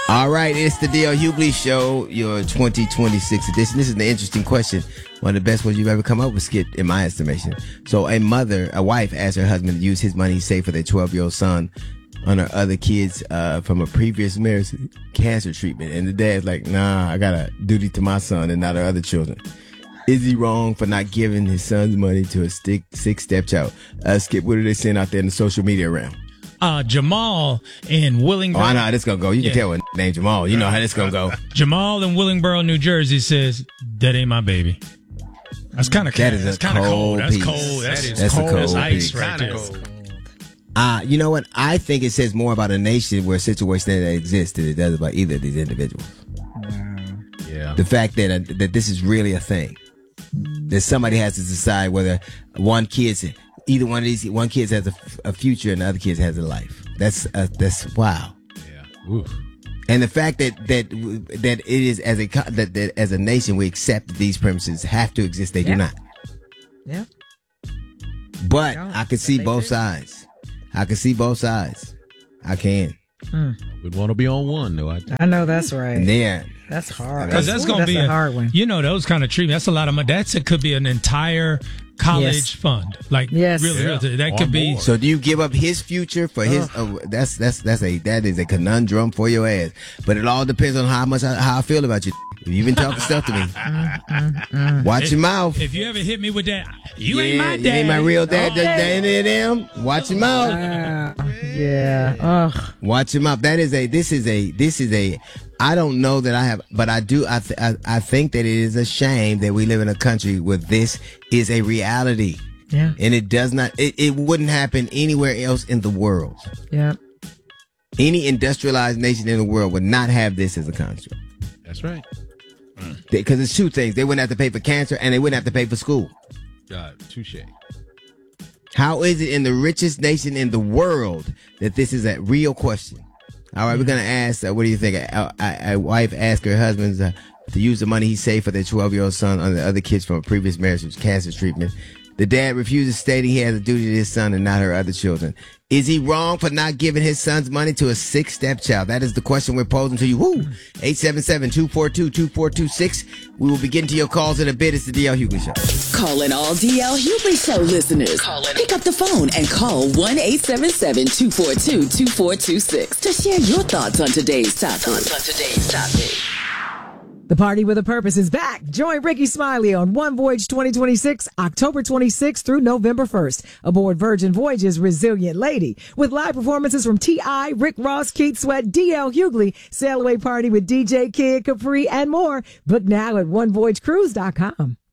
All right, it's the D.L. Hughley Show, your 2026 edition. This is an interesting question. One of the best ones you've ever come up with, Skip, in my estimation. So a wife asked her husband to use his money he saved for their 12-year-old son on her other kids from a previous marriage cancer treatment. And the dad's like, nah, I got a duty to my son and not her other children. Is he wrong for not giving his son's money to a sick stepchild? Skip, what are they saying out there in the social media realm? Jamal in Willingboro. Oh, I know how this gonna go. You can tell what named Jamal. You know how this gonna go. Jamal in Willingboro, New Jersey says, that ain't my baby. That's kind of cold. That is a cold piece. That's cold. That's cold. That's ice right there. You know what? I think it says more about a nation where a situation that exists than it does about either of these individuals. Yeah. The fact that this is really a thing. That somebody has to decide whether one kid has a future and the other kid has a life. That's wow. Yeah. Oof. And the fact that it is that as a nation we accept that these premises have to exist. They do not. Yeah. But I can see both sides. I can. We'd want to be on one, though. I know that's right. Yeah. That's hard. Because that's going to be a hard one. You know, those kind of treatment. That's a lot of money. It could be an entire college fund. Like, really, that could be. So do you give up his future for his? That is a conundrum for your ass. But it all depends on how I feel about you. If you've been talking stuff to me, watch your mouth. If you ever hit me with that, you ain't my dad. You ain't my real dad. Them. Watch your mouth. Watch your mouth. This is a. I don't know that I have, but I do. I think that it is a shame that we live in a country where this is a reality. Yeah. And it does not. It wouldn't happen anywhere else in the world. Yeah. Any industrialized nation in the world would not have this as a construct. That's right. Because it's two things. They wouldn't have to pay for cancer and they wouldn't have to pay for school. Touche. How is it in the richest nation in the world that this is a real question? All right, we're going to ask, what do you think? A wife asked her husband to use the money he saved for their 12-year-old son on the other kids from a previous marriage with cancer treatment. The dad refuses, stating he has a duty to his son and not her other children. Is he wrong for not giving his son's money to a sick stepchild? That is the question we're posing to you. 877-242-2426. We will be getting to your calls in a bit. It's the D.L. Hughley Show. Calling all D.L. Hughley Show listeners. Pick up the phone and call 1-877-242-2426 to share your thoughts on today's topic. The Party with a Purpose is back. Join Ricky Smiley on One Voyage 2026, October 26th through November 1st, aboard Virgin Voyage's Resilient Lady, with live performances from T.I., Rick Ross, Keith Sweat, D.L. Hughley, Sail Away Party with DJ Kid, Capri, and more. Book now at onevoyagecruise.com.